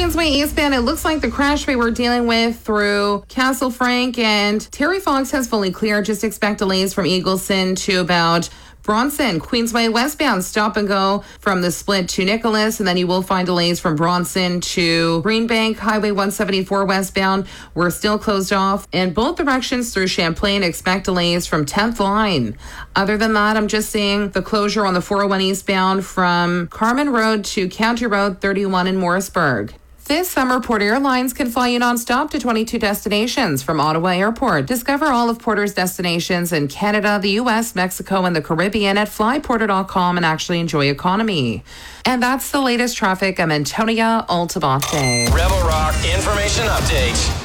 Queensway eastbound, it looks like the crash we were dealing with through Castle Frank and Terry Fox has fully cleared. Just expect delays from Eagleson to about Bronson. Queensway westbound, stop and go from the split to Nicholas, and then you will find delays from Bronson to Greenbank. Highway 174 westbound, we're still closed off in both directions through Champlain. Expect delays from 10th line. Other than that, I'm just seeing the closure on the 401 eastbound from Carman Road to County Road 31 in Morrisburg. This summer, Port Airlines can fly you nonstop to 22 destinations from Ottawa Airport. Discover all of Porter's destinations in Canada, the U.S., Mexico, and the Caribbean at flyporter.com and actually enjoy economy. And that's the latest traffic. I'm Antonia Altabate. Rebel Rock Information Update.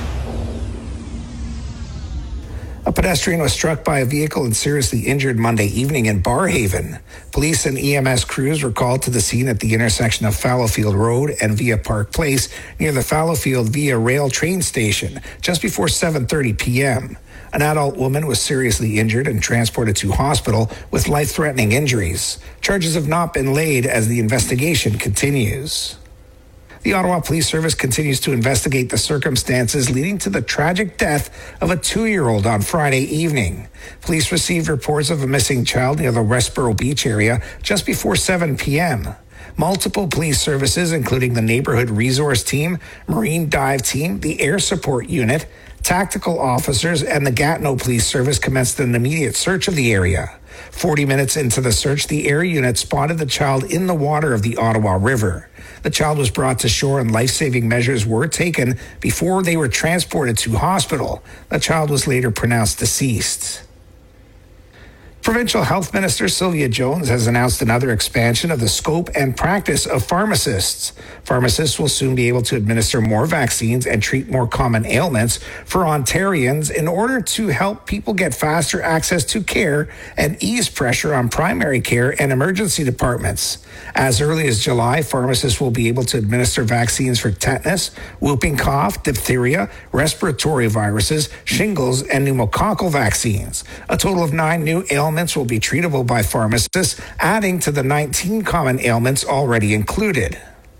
A pedestrian was struck by a vehicle and seriously injured Monday evening in Barrhaven. Police and EMS crews were called to the scene at the intersection of Fallowfield Road and Via Park Place near the Fallowfield Via Rail train station just before 7:30 p.m. An adult woman was seriously injured and transported to hospital with life-threatening injuries. Charges have not been laid as the investigation continues. The Ottawa Police Service continues to investigate the circumstances leading to the tragic death of a 2-year-old on Friday evening. Police received reports of a missing child near the Westboro Beach area just before 7 p.m. Multiple police services, including the Neighborhood Resource Team, Marine Dive Team, the Air Support Unit, tactical officers, and the Gatineau Police Service commenced an immediate search of the area. 40 minutes into the search, the air unit spotted the child in the water of the Ottawa River. The child was brought to shore and life-saving measures were taken before they were transported to hospital. The child was later pronounced deceased. Provincial Health Minister Sylvia Jones has announced another expansion of the scope and practice of pharmacists. Pharmacists will soon be able to administer more vaccines and treat more common ailments for Ontarians in order to help people get faster access to care and ease pressure on primary care and emergency departments. As early as July, pharmacists will be able to administer vaccines for tetanus, whooping cough, diphtheria, respiratory viruses, shingles, and pneumococcal vaccines. A total of 9 new ailments will be treatable by pharmacists, adding to the 19 common ailments already included.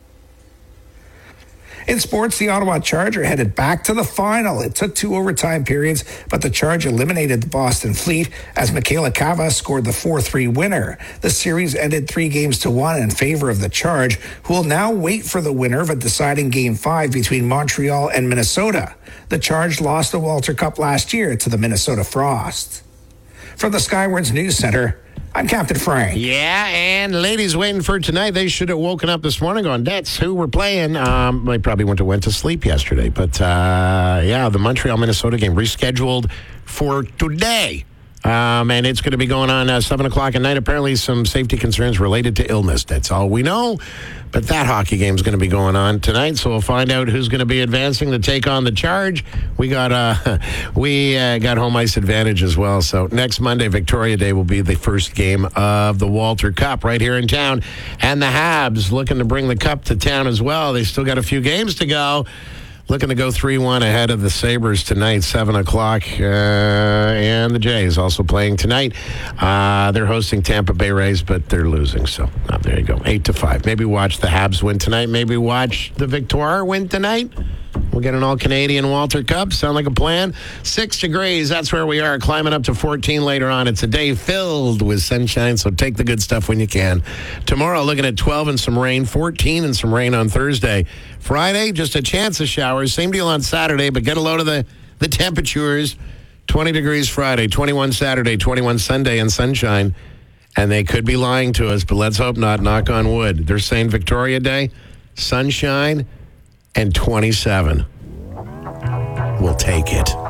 In sports, the Ottawa Charge are headed back to the final. It took 2 overtime periods, but the Charge eliminated the Boston Fleet as Michaela Cava scored the 4-3 winner. The series ended 3-1 in favor of the Charge, who will now wait for the winner of a deciding Game 5 between Montreal and Minnesota. The Charge lost the Walter Cup last year to the Minnesota Frost. From the Skywards News Center, I'm Captain Frank. Yeah, and ladies waiting for tonight, they should have woken up this morning on Dets. Who were playing? They probably went to sleep yesterday. But, the Montreal-Minnesota game rescheduled for today. And it's going to be going on 7 o'clock at night. Apparently some safety concerns related to illness. That's all we know. But that hockey game is going to be going on tonight, so we'll find out who's going to be advancing to take on the Charge. We got home ice advantage as well. So next Monday, Victoria Day, will be the first game of the Walter Cup right here in town. And the Habs looking to bring the cup to town as well. They still got a few games to go. Looking to go 3-1 ahead of the Sabres tonight, 7 o'clock. And the Jays also playing tonight. They're hosting Tampa Bay Rays, but they're losing. So, there you go, 8-5. Maybe watch the Habs win tonight. Maybe watch the Victoire win tonight. We'll get an all-Canadian Walter Cup. Sound like a plan? 6 degrees, that's where we are. Climbing up to 14 later on. It's a day filled with sunshine, so take the good stuff when you can. Tomorrow, looking at 12 and some rain, 14 and some rain on Thursday. Friday, just a chance of showers. Same deal on Saturday, but get a load of the temperatures. 20 degrees Friday, 21 Saturday, 21 Sunday, and sunshine. And they could be lying to us, but let's hope not. Knock on wood. They're saying Victoria Day, sunshine, and 27. We'll take it.